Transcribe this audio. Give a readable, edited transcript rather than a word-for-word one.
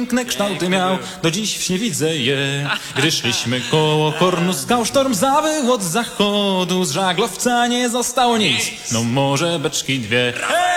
Piękne kształty miał, do dziś w śnie widzę je. Gdy szliśmy koło Hornu skał, sztorm zawył od zachodu. Z żaglowca nie zostało nic, no może beczki dwie.